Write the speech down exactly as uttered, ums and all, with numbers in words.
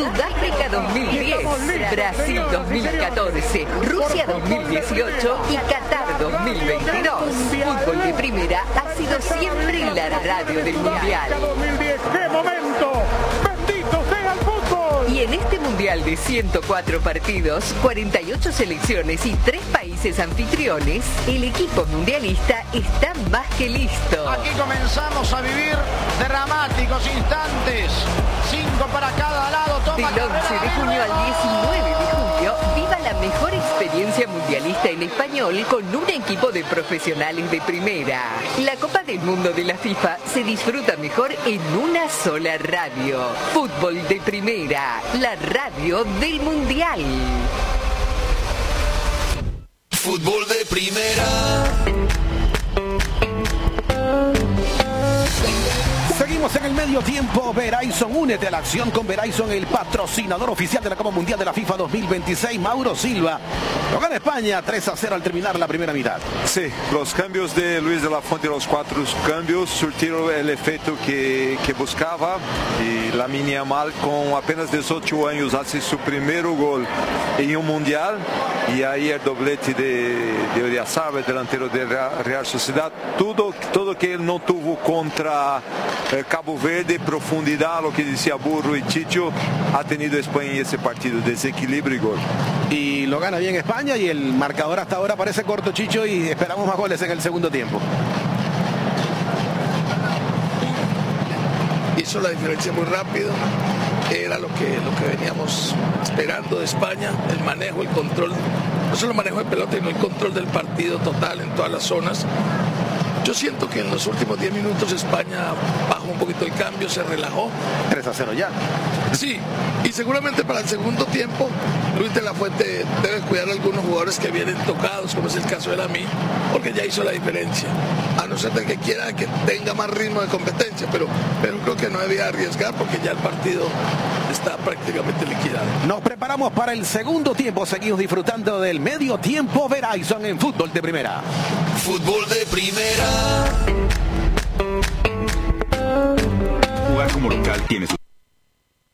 Sudáfrica dos mil diez, Brasil dos mil catorce, Rusia dos mil dieciocho y Qatar dos mil veintidós. Fútbol de Primera ha sido siempre la radio del Mundial. ¡Qué momento! ¡Bendito sea el fútbol! Y en este Mundial de ciento cuatro partidos, cuarenta y ocho selecciones y tres países anfitriones, el equipo mundialista está más que listo. Aquí comenzamos a vivir dramáticos instantes. Cinco para cada lado. Toma Del once de junio al diecinueve de julio, viva la mejor experiencia mundialista en español con un equipo de profesionales de primera. La Copa del Mundo de la FIFA se disfruta mejor en una sola radio. Fútbol de Primera, la radio del Mundial. Fútbol de Primera. Seguimos en el medio tiempo. Verizon, únete a la acción con Verizon, el patrocinador oficial de la Copa Mundial de la FIFA dos mil veintiséis. Mauro Silva lo gana España tres a cero al terminar la primera mitad. Sí, los cambios de Luis de la Fuente, los cuatro cambios surtieron el efecto que, que buscaba, y Lamine Yamal con apenas dieciocho años hace su primer gol en un Mundial, y ahí el doblete de, de Oyarzabal, delantero de Real Sociedad. Todo, todo que él no tuvo contra eh, Cabo Verde, profundidad, lo que decía Burro y Chicho, ha tenido España en ese partido, desequilibrio y gol. Y lo gana bien España, y el marcador hasta ahora parece corto, Chicho, y esperamos más goles en el segundo tiempo. Hizo la diferencia muy rápido, era lo que, lo que veníamos esperando de España, el manejo, el control, no solo el manejo de pelota, sino el control del partido total en todas las zonas. Yo siento que en los últimos diez minutos España bajó un poquito el cambio, se relajó. tres a cero ya. Sí, y seguramente para el segundo tiempo Luis de la Fuente debe cuidar a algunos jugadores que vienen tocados, como es el caso de Lamine, porque ya hizo la diferencia. A no ser de que quiera que tenga más ritmo de competencia, pero, pero creo que no debía arriesgar porque ya el partido está prácticamente liquidado. Nos preparamos para el segundo tiempo. Seguimos disfrutando del medio tiempo Verizon en Fútbol de Primera. Fútbol de Primera. Jugar como local tiene su